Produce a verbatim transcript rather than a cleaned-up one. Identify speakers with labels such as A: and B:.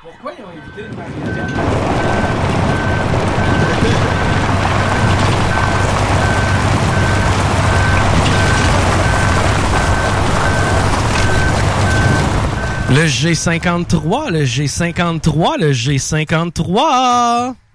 A: Pourquoi ils ont évité de Marie-Hélène?
B: Le G cinquante-trois, le G cinquante-trois, le G cinquante-trois.